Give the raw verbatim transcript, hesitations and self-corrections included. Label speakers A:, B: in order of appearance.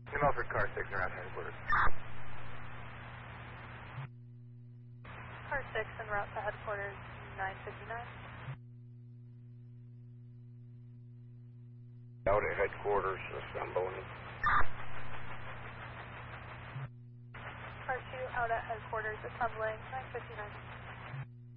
A: Come over car six around headquarters.
B: Car six en route to headquarters, nine fifty-nine.
C: Out at headquarters, assembling.
B: Car two out at headquarters, assembling, nine fifty-nine.